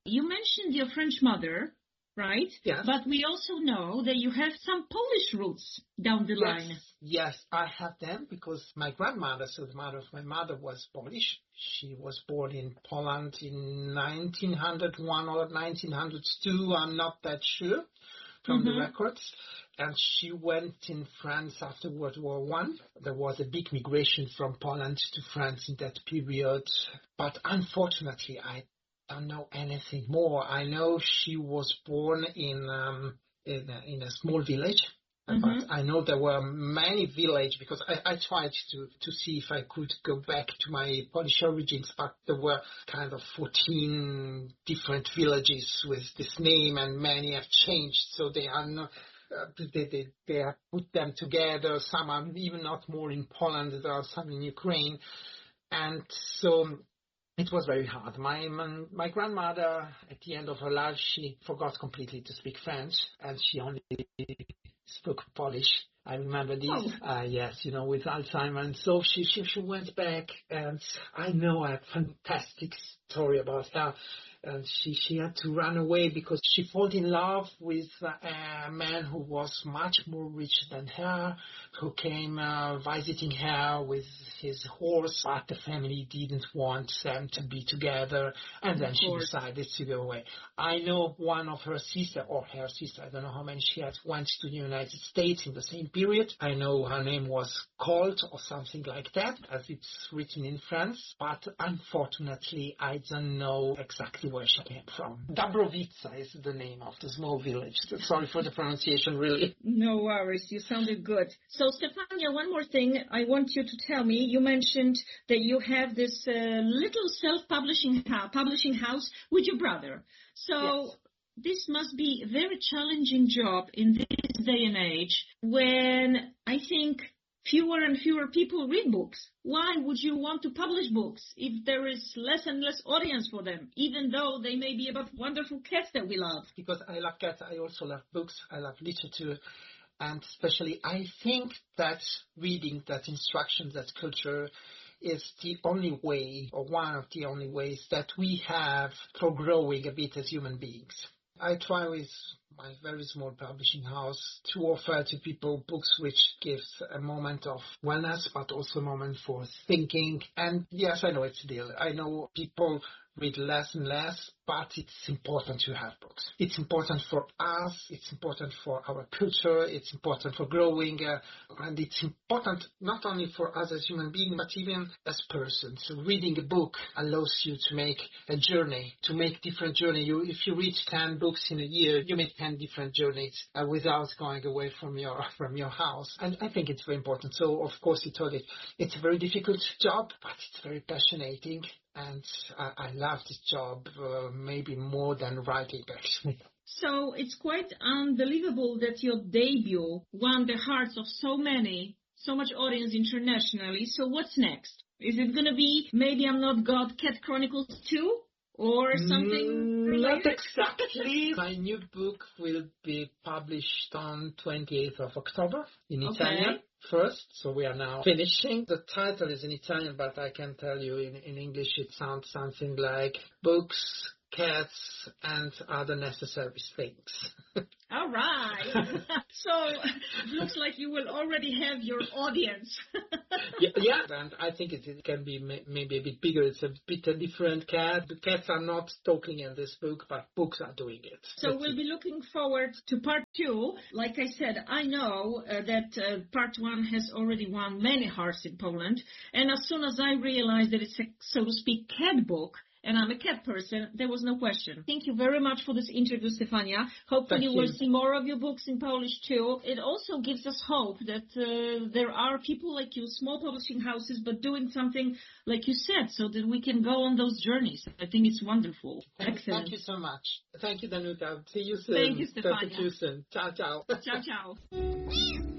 You mentioned your French mother, right? Yes. But we also know that you have some Polish roots down the line. Yes, I have them because my grandmother, so the mother of my mother, was Polish. She was born in Poland in 1901 or 1902. I'm not that sure from the records. And she went in France after World War One. There was a big migration from Poland to France in that period. But unfortunately, I don't know anything more. I know she was born in a small village. But I know there were many villages because I tried to see if I could go back to my Polish origins, but there were kind of 14 different villages with this name, and many have changed, so they are not. They have put them together. Some are even not more in Poland. There are some in Ukraine, and so it was very hard. My grandmother, at the end of her life, she forgot completely to speak French, and she only spoke Polish. I remember this. Yes, with Alzheimer's. And so she went back, and I know a fantastic story about her. And she had to run away because she fell in love with a man who was much more rich than her, who came visiting her with his horse, but the family didn't want them to be together, and then she decided to go away. I know one of her sister, I don't know how many she had, went to the United States in the same period. I know her name was Colt or something like that, as it's written in France, but unfortunately I don't know exactly where she came from. Dabrovica is the name of the small village. Sorry for the pronunciation, really. No worries, you sounded good. So, Stefania, one more thing I want you to tell me. You mentioned that you have this little self-publishing publishing house with your brother. So, yes. This must be a very challenging job in this day and age when I think fewer and fewer people read books. Why would you want to publish books if there is less and less audience for them, even though they may be about wonderful cats that we love? Because I love cats, I also love books, I love literature, and especially I think that reading, that instruction, that culture is the only way, or one of the only ways that we have for growing a bit as human beings. I try with my very small publishing house to offer to people books which gives a moment of wellness, but also a moment for thinking. And yes, I know it's a deal. I know people read less and less, but it's important to have books. It's important for us, it's important for our culture, it's important for growing, and it's important not only for us as human beings, but even as persons. So reading a book allows you to make a journey, to make different journeys. If you read 10 books in a year, you make 10 different journeys without going away from your house. And I think it's very important. So, of course, you told it, it's a very difficult job, but it's very passionate. And I love this job maybe more than writing, actually. So it's quite unbelievable that your debut won the hearts of so much audience internationally. So what's next? Is it going to be Maybe I'm Not God, Cat Chronicles 2? Or something related? Not exactly. My new book will be published on 28th of October in Italian. First, so we are now finishing. The title is in Italian, but I can tell you in English it sounds something like Books, Cats, and Other Necessary Things. All right. So looks like you will already have your audience. yeah, and I think it can be maybe a bit bigger. It's a bit a different cat. The cats are not talking in this book, but books are doing it. So we'll be looking forward to part 2. Like I said, I know that part 1 has already won many hearts in Poland. And as soon as I realized that it's a, so to speak, cat book, and I'm a cat person, there was no question. Thank you very much for this interview, Stefania. Hopefully we'll see more of your books in Polish too. It also gives us hope that there are people like you, small publishing houses, but doing something like you said, so that we can go on those journeys. I think it's wonderful. Excellent. Thank you so much. Thank you, Danuta. See you soon. Thank you, Stefania. Talk to you soon. Ciao, ciao. Ciao, ciao.